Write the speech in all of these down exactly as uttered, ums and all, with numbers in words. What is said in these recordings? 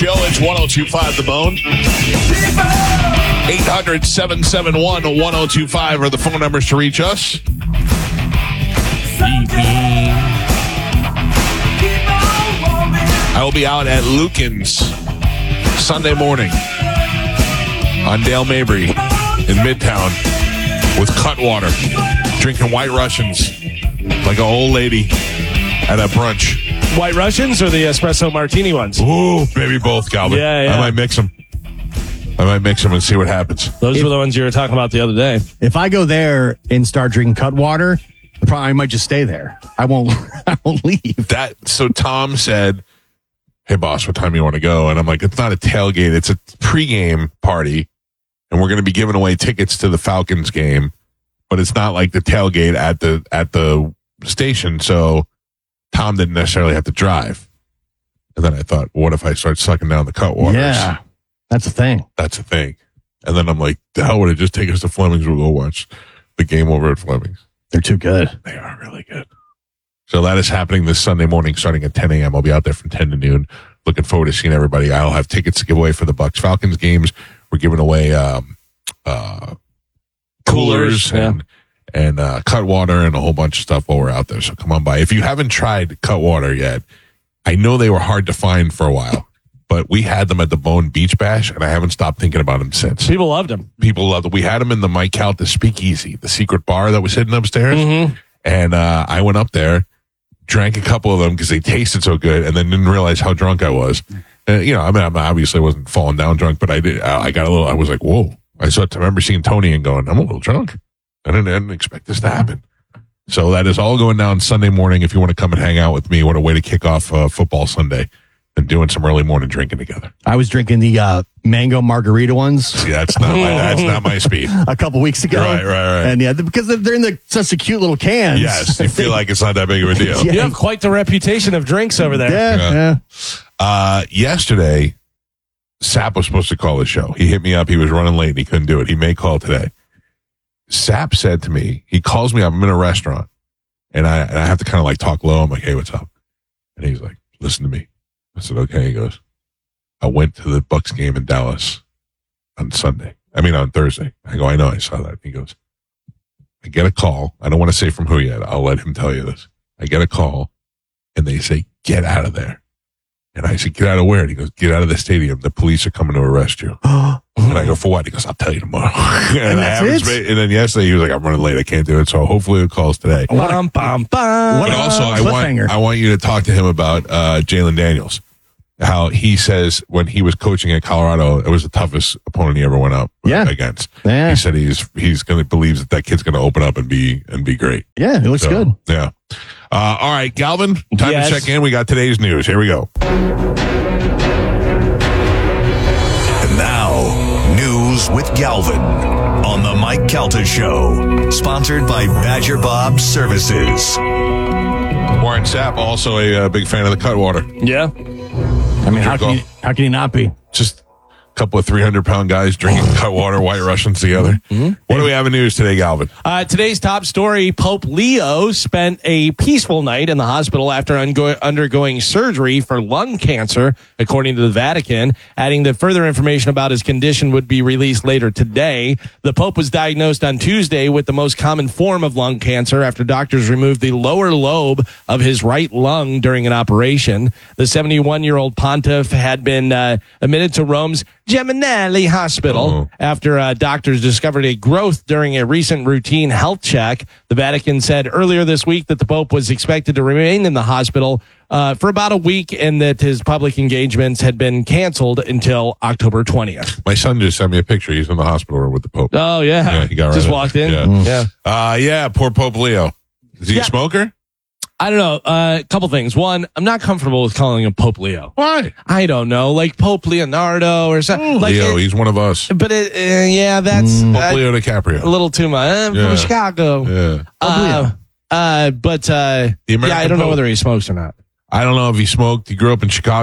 Show. It's one oh two point five The Bone. eight hundred, seven seven one, one oh two five are the phone numbers to reach us. I will be out at Lucan's Sunday morning on Dale Mabry in Midtown with Cutwater, drinking White Russians like an old lady at a brunch. White Russians or the espresso martini ones? Ooh, maybe both, Calvin. Yeah, yeah. I might mix them. I might mix them and see what happens. Those if, were the ones you were talking about the other day. If I go there and start drinking Cutwater, probably I might just stay there. I won't. I won't leave. That so Tom said, "Hey boss, what time do you want to go?" And I'm like, "It's not a tailgate; it's a pregame party, and we're going to be giving away tickets to the Falcons game, but it's not like the tailgate at the at the station." So Tom didn't necessarily have to drive. And then I thought, what if I start sucking down the Cutwaters? Yeah, that's the thing. That's the thing. And then I'm like, the hell would it just take us to Fleming's? We'll go watch the game over at Fleming's. They're too good. They are really good. So that is happening this Sunday morning starting at ten a.m. I'll be out there from ten to noon. Looking forward to seeing everybody. I'll have tickets to give away for the Bucks Falcons games. We're giving away um, uh, coolers, coolers and, yeah. and uh, Cutwater and a whole bunch of stuff while we're out there. So come on by. If you haven't tried Cutwater yet, I know they were hard to find for a while, but we had them at the Bone Beach Bash, and I haven't stopped thinking about them since. People loved them. People loved them. We had them in the Mike Calta Speakeasy, the secret bar that was hidden upstairs. Mm-hmm. And uh, I went up there, drank a couple of them because they tasted so good, and then didn't realize how drunk I was. And, you know, I mean, I obviously wasn't falling down drunk, but I did. I got a little. I was like, "Whoa!" I saw. I remember seeing Tony and going, "I'm a little drunk." I didn't, I didn't expect this to happen. So that is all going down Sunday morning. If you want to come and hang out with me, what a way to kick off uh, football Sunday and doing some early morning drinking together. I was drinking the uh, mango margarita ones. See, that's not my, that's not my speed. A couple weeks ago. Right, right, right. And yeah, because they're in the, such a cute little cans. Yes, you feel like it's not that big of a deal. Yeah. You have quite the reputation of drinks over there. Yeah, Yeah. yeah. Uh, yesterday, Sap was supposed to call the show. He hit me up. He was running late and he couldn't do it. He may call today. Sap said to me, he calls me up. I'm in a restaurant and I, and I have to kind of like talk low. I'm like, "Hey, what's up?" And he's like, "Listen to me." I said, "Okay." He goes, "I went to the Bucks game in Dallas on Sunday. I mean, on Thursday." I go, "I know, I saw that." He goes, "I get a call. I don't want to say from who yet. I'll let him tell you this. I get a call and they say, 'Get out of there.' And I said, 'Get out of where?' And he goes, 'Get out of the stadium. The police are coming to arrest you.'" And I go, "For what?" He goes, "I'll tell you tomorrow." and, And I that's haven't it? made, and then yesterday he was like, "I'm running late. I can't do it." So hopefully it calls today. Bum, bum, bum. What But a also, I want cliffhanger. I want you to talk to him about uh, Jalen Daniels. How he says when he was coaching at Colorado, it was the toughest opponent he ever went up Yeah. against. Yeah. He said he's he's going to believes that that kid's going to open up and be and be great. Yeah, it looks So, good. Yeah. Uh, all right, Galvin, time Yes. to check in. We got today's news. Here we go. And now, news with Galvin on the Mike Calta Show, sponsored by Badger Bob Services. Warren Sapp, also a uh, big fan of the Cutwater. Yeah. I mean, how Good can, you, how can you not be? Just a couple of three hundred pound guys drinking Cutwater White Russians together. What do we have in news today, Galvin? Uh, today's top story, Pope Leo spent a peaceful night in the hospital after ungo- undergoing surgery for lung cancer, according to the Vatican, adding that further information about his condition would be released later today. The Pope was diagnosed on Tuesday with the most common form of lung cancer after doctors removed the lower lobe of his right lung during an operation. The seventy-one-year-old pontiff had been uh, admitted to Rome's Geminelli Hospital Oh. after uh, doctors discovered a growth during a recent routine health check. The Vatican said earlier this week that the Pope was expected to remain in the hospital uh, for about a week and that his public engagements had been canceled until October twentieth. My son just sent me a picture. He's in the hospital room with the Pope. Oh, yeah. Yeah, he got right Just in. walked in. Yeah. yeah. Uh, yeah, poor Pope Leo. Is he Yeah. a smoker? I don't know. A uh, couple things. One, I'm not comfortable with calling him Pope Leo. Why? I don't know, like Pope Leonardo or something. Like Leo, it- he's one of us. but it, uh, yeah, that's Pope uh, Leo a DiCaprio. little too much. I'm Yeah. from Chicago. Yeah. Uh, uh, but uh, The American yeah, I don't know Pope. whether he smokes or not. I don't know if he smoked. He grew up in Chicago.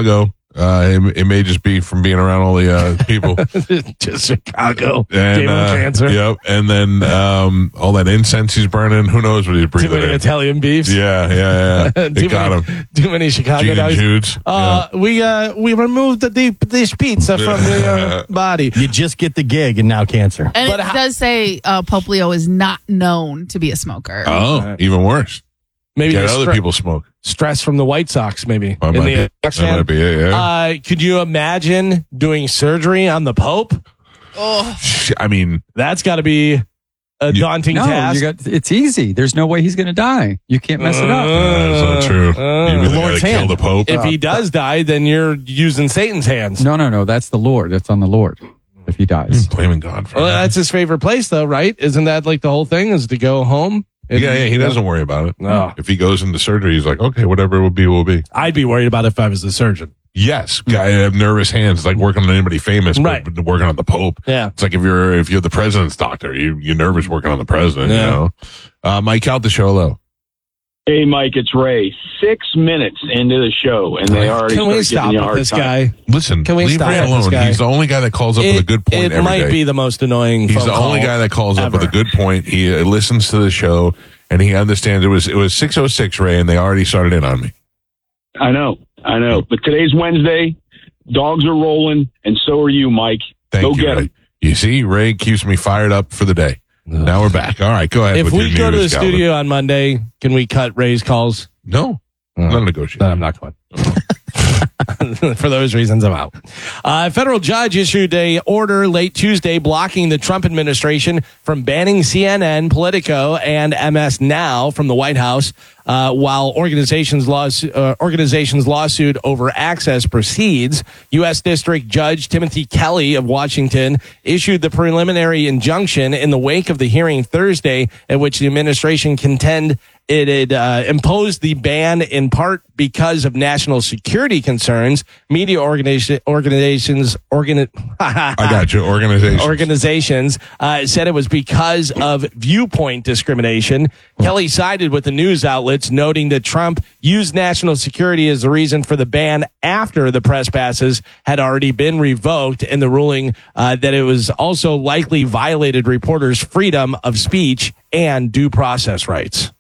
Uh, it, it may just be from being around all the uh, people. Just Chicago. And, Gave him uh, cancer. Yep. And then um, all that incense he's burning. Who knows what he's Too breathing many in? Italian beefs. Yeah, yeah, yeah. too It got many, him. Too many Chicago Gene and guys. Jude's. Uh, we uh, we removed the deep dish pizza from the uh, body. You just get the gig and now cancer. And But it how- does say uh, Pope Leo is not known to be a smoker. Oh, even worse. Maybe Get the other stre- people smoke. stress from the White Sox. Maybe That in might, the be, Sox that fan. might be it, yeah. Uh, could you imagine doing surgery on the Pope? Sh- I mean, That's got to be a You- daunting No, task. you got it's easy. There's no way he's going to die. You can't mess it up. uh, that's not true. uh, you really Lord's gotta kill hand. the Pope. if he does die, then you're using Satan's hands. No, no, no. That's the Lord. That's on the Lord. If he dies, Blaming God for Well, that. that's his favorite place, though, right? Isn't that like the whole thing? Is to go home? And- Yeah, yeah, he doesn't worry about it. No. If he goes into surgery, he's like, okay, whatever it will be, will be. I'd be worried about it if I was the surgeon. Yes, guy have nervous hands. It's like working on anybody famous, Right. but working on the Pope. Yeah. It's like if you're if you're the president's doctor, you you're nervous working on the president. Yeah. You know, uh, Mike out the show. Hello. Hey, Mike, it's Ray. Six minutes into the show, and they already Can we start stop giving you a with hard this time. guy? Listen, Can we leave stop Ray with this alone. guy? He's the only guy that calls up with a good point It every might day. be the most annoying. He's phone the only call guy that calls up with a ever. good point. He uh, listens to the show and he understands it was it was six oh six, Ray, and they already started in on me. I know, I know. But today's Wednesday. Dogs are rolling, and so are you, Mike. Thank Go you, get Ray. 'em. You see, Ray keeps me fired up for the day. Now we're back. All right, go ahead. If with we your go to the news, Calvin. studio on Monday, can we cut Ray's calls? No, not negotiating. Then I'm not going. For those reasons, I'm out. Uh, a federal judge issued a order late Tuesday blocking the Trump administration from banning C N N, Politico, and M S Now from the White House uh, while organizations, laws, uh, organizations lawsuit over access proceeds. U S. District Judge Timothy Kelly of Washington issued the preliminary injunction in the wake of the hearing Thursday at which the administration contend it had uh, imposed the ban in part because of national security concerns. Media organization, organizations, organi- I got you. Organization. organizations uh, said it was because of viewpoint discrimination. Kelly sided with the news outlets, noting that Trump used national security as the reason for the ban after the press passes had already been revoked, and the ruling uh, that it was also likely violated reporters' freedom of speech and due process rights.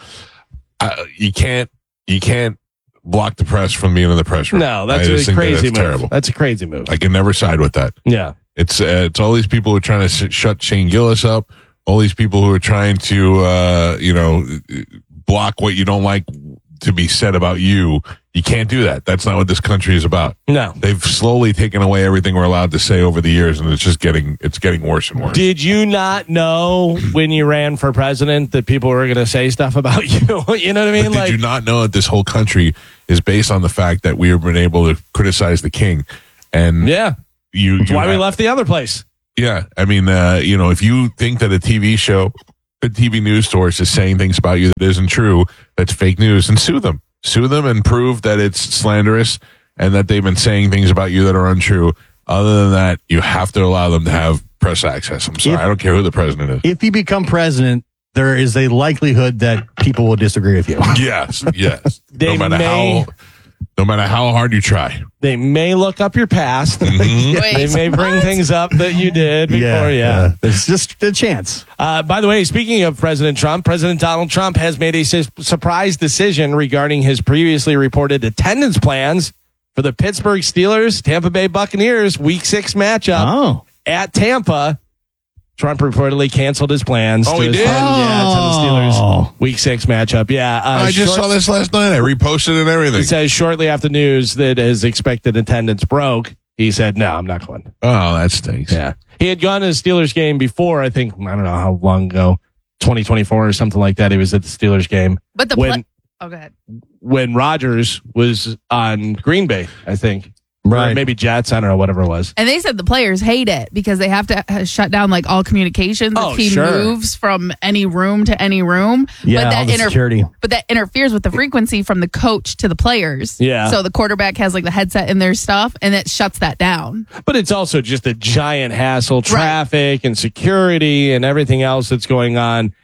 Uh, you can't. You can't block the press from being in the press room. No, that's I just a think that crazy that's move. terrible. That's a crazy move. I can never side with that. Yeah. It's uh, it's all these people who are trying to s- shut Shane Gillis up. All these people who are trying to, uh, you know, block what you don't like to be said about you. You can't do that. That's not what this country is about. No. They've slowly taken away everything we're allowed to say over the years, and it's just getting it's getting worse and worse. Did you not know when you ran for president that people were going to say stuff about you? You know what I mean? But did you not know that this whole country is based on the fact that we have been able to criticize the king? And yeah. you, That's you why we have- left the other place. Yeah, I mean, uh, you know, if you think that a T V show, a T V news source is saying things about you that isn't true, that's fake news, and sue them. Sue them and prove that it's slanderous and that they've been saying things about you that are untrue. Other than that, you have to allow them to have press access. I'm sorry, If- I don't care who the president is. If you become president, there is a likelihood that people will disagree with you. Yes, yes. They no matter may- how, no matter how hard you try. They may look up your past. Mhm. They may bring things up that you did before. Yeah. There's just a chance. Uh, by the way, speaking of President Trump, President Donald Trump has made a su- surprise decision regarding his previously reported attendance plans for the Pittsburgh Steelers, Tampa Bay Buccaneers Week Six matchup Oh. at Tampa. Trump reportedly canceled his plans. Oh, to he his- did? Yeah, to the Steelers Oh. Week Six matchup. Yeah, uh, I just short- saw this last night. I reposted it and everything. It says shortly after news that his expected attendance broke, he said, "No, I'm not going." Oh, that stinks. Yeah, he had gone to the Steelers game before. I think I don't know how long ago, twenty twenty-four or something like that. He was at the Steelers game But the when pla- oh, go ahead. when Rodgers was on Green Bay. I think, Right. Or maybe Jets. I don't know, whatever it was. And they said the players hate it because they have to uh, shut down like all communications Oh, if he sure. moves from any room to any room. Yeah, but all that the inter- security. but that interferes with the frequency from the coach to the players. Yeah. So the quarterback has like the headset in their stuff, and it shuts that down. But it's also just a giant hassle, traffic and security and everything else that's going on.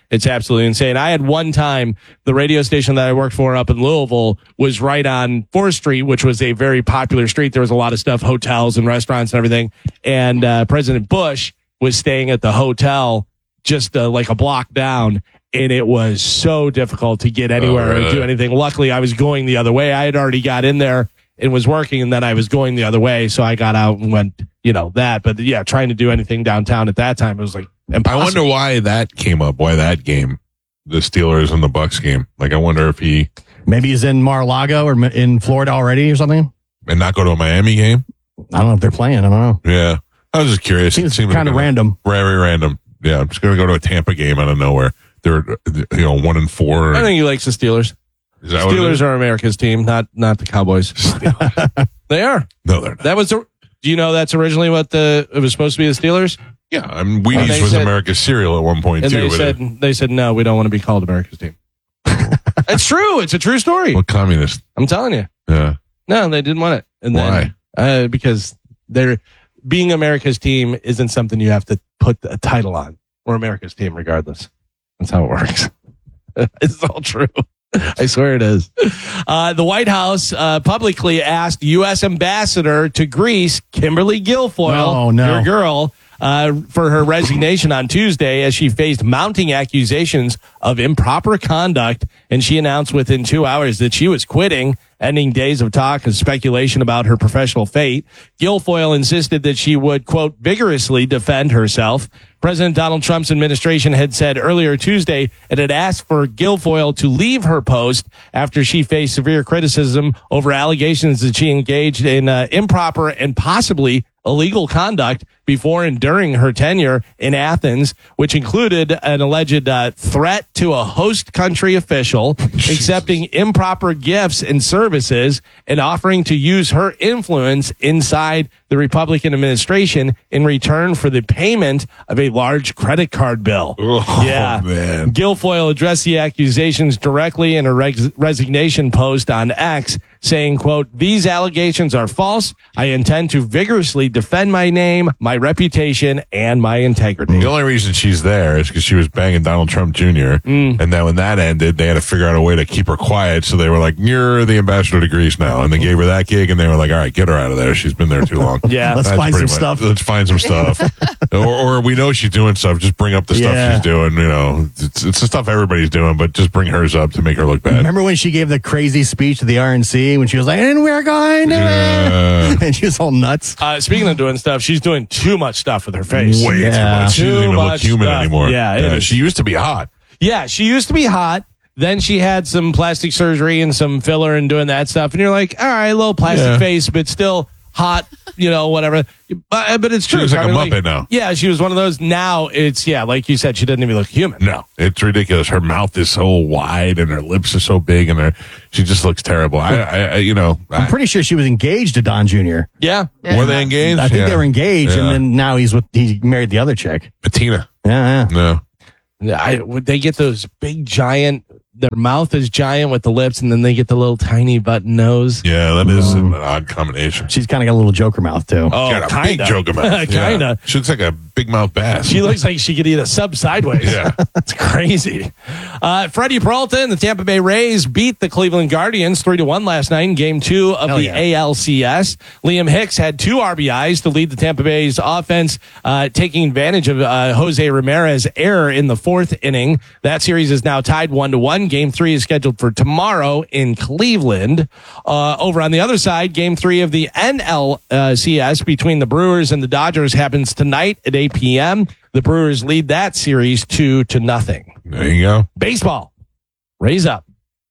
It's absolutely insane. I had one time, the radio station that I worked for up in Louisville was right on fourth Street, which was a very popular street. There was a lot of stuff, hotels and restaurants and everything. And uh, President Bush was staying at the hotel just uh, like a block down. And it was so difficult to get anywhere Oh, really? or do anything. Luckily, I was going the other way. I had already got in there and was working, and then I was going the other way. So I got out and went, you know, that. But yeah, trying to do anything downtown at that time, it was like impossible. I wonder why that came up. Why that game, the Steelers and the Bucks game. Like, I wonder if he Maybe he's in Mar-a-Lago or in Florida already or something. and not go to a Miami game. I don't know if they're playing. I don't know. Yeah, I was just curious. Seems It seemed kind of like a- random. Very random. Yeah, I'm just gonna go to a Tampa game out of nowhere. They're you know one and four. I think he likes the Steelers. Is that what it Steelers is? are America's team, not not the Cowboys. They are. No, they're not. That was. The, do you know that's originally what the it was supposed to be? The Steelers, Yeah, I mean, And Wheaties they was said- America's cereal at one point and too. they but said it- they said no, we don't want to be called America's team. It's true. It's a true story. what communist? I'm telling you. Yeah, No, they didn't want it. And Why? Then, uh, because they're being America's team isn't something you have to put a title on. We're America's team, regardless. That's how it works. It's all true. I swear it is. Uh, the White House uh, publicly asked U S Ambassador to Greece, Kimberly Guilfoyle, Oh, no. your girl, uh, for her resignation on Tuesday as she faced mounting accusations of improper conduct. And she announced within two hours that she was quitting, ending days of talk and speculation about her professional fate. Guilfoyle insisted that she would, quote, vigorously defend herself. President Donald Trump's administration had said earlier Tuesday it had asked for Guilfoyle to leave her post after she faced severe criticism over allegations that she engaged in uh, improper and possibly illegal conduct before and during her tenure in Athens, which included an alleged uh, threat to a host country official, accepting improper gifts and services, and offering to use her influence inside the Republican administration in return for the payment of a large credit card bill. Oh, yeah. man. Guilfoyle addressed the accusations directly in a res- resignation post on X, saying, quote, these allegations are false. I intend to vigorously defend my name, my reputation, and my integrity. The only reason she's there is because she was banging Donald Trump Junior Mm. And then when that ended, they had to figure out a way to keep her quiet. So they were like, you're the ambassador to Greece now. And they gave her that gig and they were like, all right, get her out of there. She's been there too long. Yeah. Let's That's find pretty some much- stuff. Let's find some stuff. or, or we know she's doing stuff. Just bring up the stuff Yeah. she's doing. You know, it's, it's the stuff everybody's doing, but just bring hers up to make her look bad. Remember when she gave the crazy speech to the R N C when she was like, and we're going to Yeah. win. And she was all nuts. Uh, speaking of doing stuff, she's doing too much stuff with her face. Way too Yeah. much. She doesn't Too even look much human stuff. anymore. Yeah, it is. She used to be hot. Yeah, she used to be hot. Then she had some plastic surgery and some filler and doing that stuff. And you're like, all right, a little plastic Yeah. face, but still hot, you know, whatever. But, but it's She true. looks like a Carmen, Muppet now. Yeah, she was one of those. Now it's, yeah, like you said, she doesn't even look human. No, it's ridiculous. Her mouth is so wide and her lips are so big and her, she just looks terrible. I, I, I you know, I'm I, pretty sure she was engaged to Don Junior Yeah. were they engaged? I think Yeah. they were engaged, Yeah. and then now he's with he married the other chick. Patina. Yeah, yeah. No. Yeah, I, would they get those big giant, their mouth is giant with the lips, and then they get the little tiny button nose. Yeah, that is an odd combination. She's kind of got a little Joker mouth too. Oh, Got a kinda. big joke about it. Yeah. Kinda. She looks like a big mouth bass. She looks like she could eat a sub sideways. Yeah. That's crazy. Uh, Freddie Peralta and the Tampa Bay Rays beat the Cleveland Guardians three to one last night in game two of Hell the yeah. A L C S. Liam Hicks had two R B Is to lead the Tampa Bay's offense, uh, taking advantage of uh, Jose Ramirez's error in the fourth inning. That series is now tied one to one. Game three is scheduled for tomorrow in Cleveland. Uh, over on the other side, game three of the N L C S between the Brewers and the Dodgers happens tonight at eight p.m. The Brewers lead that series two to nothing. There you go. Baseball. Raise up.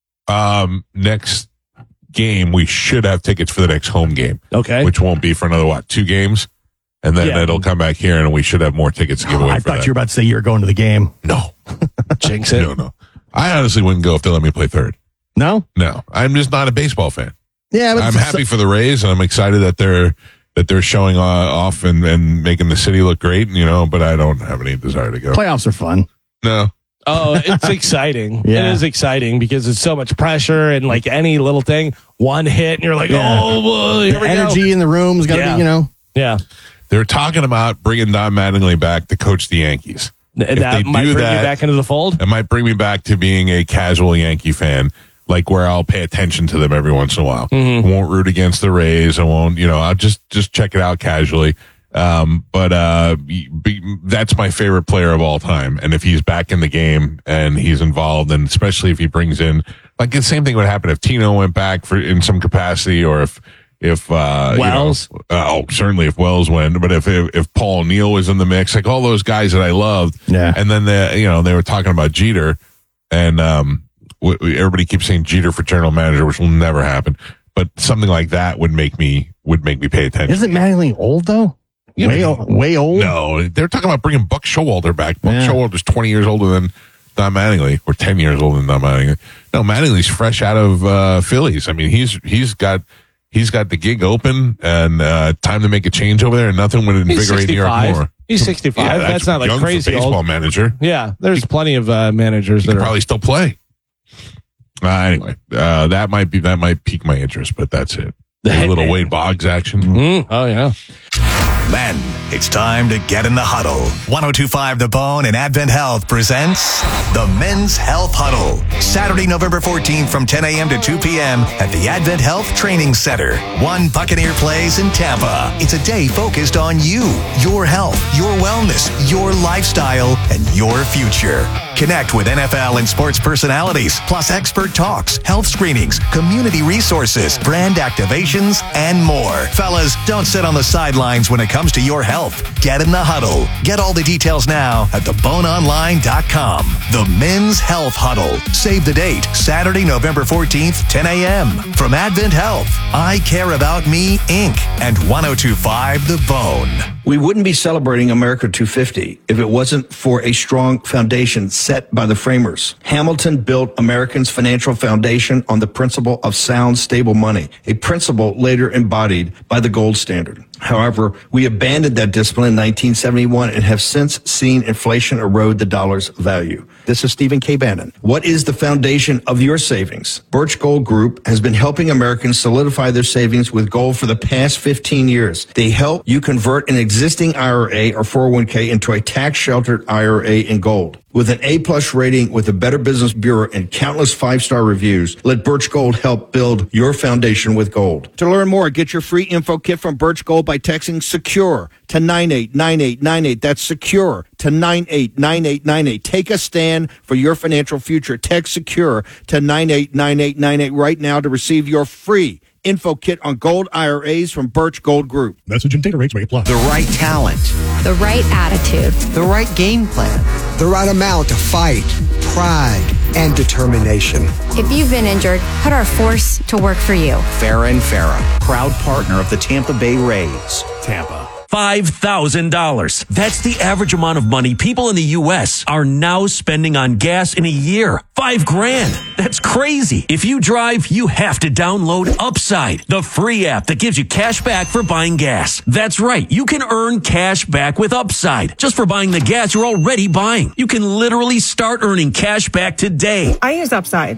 Um, next game, we should have tickets for the next home game, Okay. which won't be for another, what, two games? And then Yeah. it'll come back here and we should have more tickets to give away I for thought that. you were about to say you were going to the game. No. Jinx it. No, no. I honestly wouldn't go if they let me play third. No? No. I'm just not a baseball fan. Yeah, but I'm happy for the Rays and I'm excited that they're that they're showing uh, off and, and making the city look great, you know, but I don't have any desire to go. playoffs are fun. No. Oh, it's exciting. Yeah. It is exciting because it's so much pressure and like any little thing, one hit and you're like, Yeah. oh, well, here The we energy go. in the room's got to Yeah. be, you know. Yeah. They're talking about bringing Don Mattingly back to coach the Yankees. Th- If that they might do bring that, you back into the fold. It might bring me back to being a casual Yankee fan, like where I'll pay attention to them every once in a while. Mm-hmm. I won't root against the Rays. I won't, you know, I'll just, just check it out casually. Um, but, uh, be, that's my favorite player of all time. And if he's back in the game and he's involved, and especially if he brings in, like the same thing would happen if Tino went back for in some capacity, or if, if, uh, Wells. you know, uh, oh, certainly if Wells went, but if, if, if Paul O'Neill was in the mix, like all those guys that I loved. Yeah. And then the, you know, they were talking about Jeter, and, um, w- everybody keeps saying Jeter for general manager, which will never happen. But something like that would make me, would make me pay attention. Isn't Mattingly old though? Yeah, way, but- o- way old. No, they're talking about bringing Buck Showalter back. Buck Yeah. Showalter's twenty years older than Don Mattingly, or ten years older than Don Mattingly. No, Mattingly's fresh out of uh, Phillies. I mean, he's he's got he's got the gig open, and uh, time to make a change over there, and nothing would He's invigorate New York sixty-five. more. He's sixty-five. Yeah, that's, not like young crazy for baseball old. manager. Yeah, there's plenty of uh, managers He that could are. probably still play. Uh, anyway, uh, that might be that might pique my interest, but that's it. A little Wade Boggs action. Mm, oh yeah. Men, it's time to get in the huddle. ten twenty-five The Bone and Advent Health presents the Men's Health Huddle. Saturday, November fourteenth from ten a.m. to two p.m. at the Advent Health Training Center. One Buccaneer Place in Tampa. It's a day focused on you, your health, your wellness, your lifestyle, and your future. Connect with N F L and sports personalities, plus expert talks, health screenings, community resources, brand activations, and more. Fellas, don't sit on the sidelines when it comes to your health. Get in the huddle. Get all the details now at the bone online dot com. The Men's Health Huddle. Save the date, Saturday, November fourteenth, ten a.m. From Advent Health, I Care About Me, Incorporated, and ten twenty-five The Bone. We wouldn't be celebrating America two fifty if it wasn't for a strong foundation set by the framers. Hamilton built Americans' financial foundation on the principle of sound, stable money, a principle later embodied by the gold standard. However, we abandoned that discipline in nineteen seventy-one and have since seen inflation erode the dollar's value. This is Stephen K. Bannon. What is the foundation of your savings? Birch Gold Group has been helping Americans solidify their savings with gold for the past fifteen years. They help you convert an existing I R A or four oh one k into a tax-sheltered I R A in gold. With an A-plus rating with the Better Business Bureau and countless five-star reviews, let Birch Gold help build your foundation with gold. To learn more, get your free info kit from Birch Gold by texting SECURE to nine eight nine eight nine eight. That's SECURE to nine eight nine eight nine eight. Take a stand for your financial future. Text SECURE to nine eight nine eight nine eight right now to receive your free info kit on gold I R As from Birch Gold Group. Message and data rates may apply. The right talent. The right attitude. The right game plan. The right amount of fight, pride, and determination. If you've been injured, put our force to work for you. Farah and Farah, proud partner of the Tampa Bay Rays. Tampa. five thousand dollars. That's the average amount of money people in the U S are now spending on gas in a year. Five grand. That's crazy. If you drive, you have to download Upside, the free app that gives you cash back for buying gas. That's right. You can earn cash back with Upside just for buying the gas you're already buying. You can literally start earning cash back today. I use Upside.